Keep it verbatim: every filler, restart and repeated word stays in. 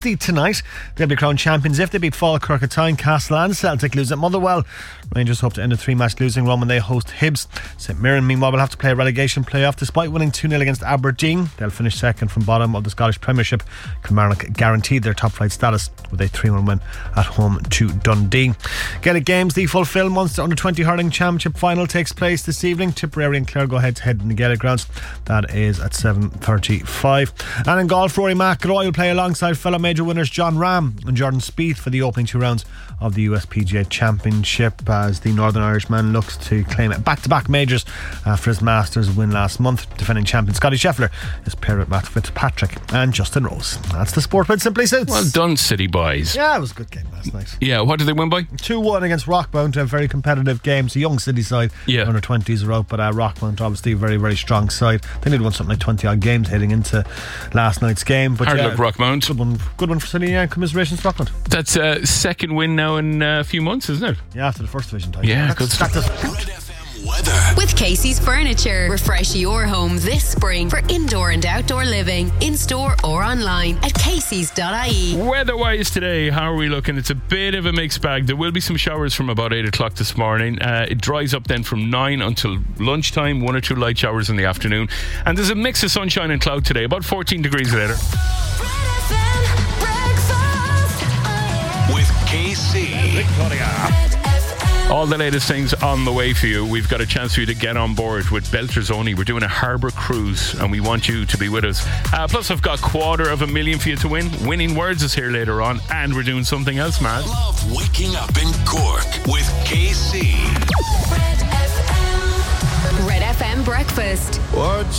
Tonight, they'll be crowned champions if they beat Falkirk at Tynecastle and Celtic lose at Motherwell. Rangers hope to end a three-match losing run when they host Hibs. St Mirren, meanwhile, will have to play a relegation playoff despite winning two nil against Aberdeen. They'll finish second from bottom of the Scottish Premiership. Kilmarnock guaranteed their top flight status with a three one win at home to Dundee. Gaelic Games, the Fulfill Munster under twenty hurling championship final takes place this evening. Tipperary and Clare go head to head in the Gaelic grounds. That is at seven thirty-five. And in golf, Rory McIlroy will play alongside fellow major winners John Ram and Jordan Spieth for the opening two rounds of the U S P G A Championship as the Northern Irishman looks to claim back-to-back majors after his Masters win last month. Defending champion Scotty Scheffler is paired with Matt Fitzpatrick and Justin Rose. That's the sport with Simply Suits. Well done, City boys. Yeah, it was a good game last night. Yeah, what did they win by? two one against Rockmount. A very competitive game. It's a young City side. Yeah. Under twenties are out, but uh, Rockmount obviously a very, very strong side. I think they'd won something like twenty odd games heading into last night's game. But Hard yeah, luck, Rockmount. Good one, good one for City. Yeah, commiserations, Rockmount. That's a second win now in a few months, isn't it? Yeah, after the first division title. Yeah, That's, good stuff. that's Weather. With Casey's Furniture. Refresh your home this spring for indoor and outdoor living, in store or online at caseys dot I E. Weather-wise today, how are we looking? It's a bit of a mixed bag. There will be some showers from about eight o'clock this morning. Uh, it dries up then from nine until lunchtime, one or two light showers in the afternoon. And there's a mix of sunshine and cloud today, about fourteen degrees later. With K C. All the latest things on the way for you. We've got a chance for you to get on board with Belters Only. We're doing a harbour cruise and we want you to be with us. Uh, plus I've got quarter of a million for you to win. Winning Words is here later on, and we're doing something else, man. Love waking up in Cork with K C. Red F M Breakfast. Watch